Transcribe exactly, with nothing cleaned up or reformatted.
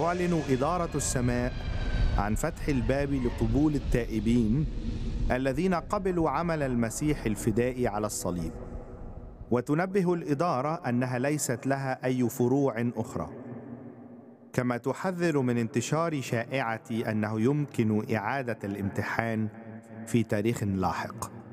تعلن إدارة السماء عن فتح الباب لقبول التائبين الذين قبلوا عمل المسيح الفدائي على الصليب، وتنبه الإدارة أنها ليست لها أي فروع أخرى، كما تحذر من انتشار شائعة أنه يمكن إعادة الامتحان في تاريخ لاحق.